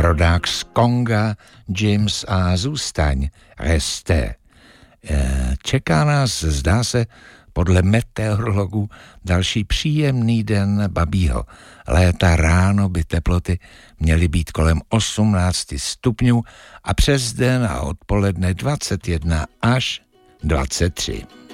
rodák z Konga, James a zůstaň, reste. Čeká nás, zdá se, podle meteorologů další příjemný den babího. Léta ráno by teploty měly být kolem 18 stupňů a přes den a odpoledne 21 až 23.